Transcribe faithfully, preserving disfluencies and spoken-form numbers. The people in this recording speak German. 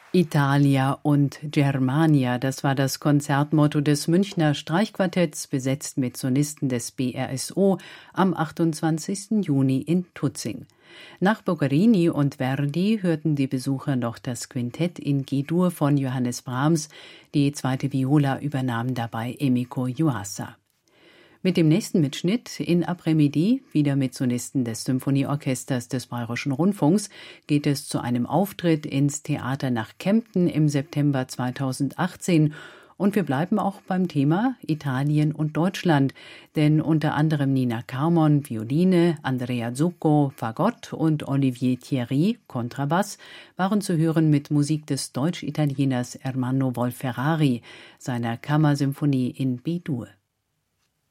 Italia und Germania, das war das Konzertmotto des Münchner Streichquartetts, besetzt mit Solisten des B R S O, am achtundzwanzigsten Juni in Tutzing. Nach Boccherini und Verdi hörten die Besucher noch das Quintett in G-Dur von Johannes Brahms, die zweite Viola übernahm dabei Emiko Yuasa. Mit dem nächsten Mitschnitt in Après-Midi, wieder mit Solisten des Symphonieorchesters des Bayerischen Rundfunks, geht es zu einem Auftritt ins Theater nach Kempten im September zweitausendachtzehn. Und wir bleiben auch beim Thema Italien und Deutschland, denn unter anderem Nina Carmon, Violine, Andrea Zucco, Fagott und Olivier Thierry, Kontrabass, waren zu hören mit Musik des Deutsch-Italieners Ermanno Wolf-Ferrari, seiner Kammersymphonie in B-Dur.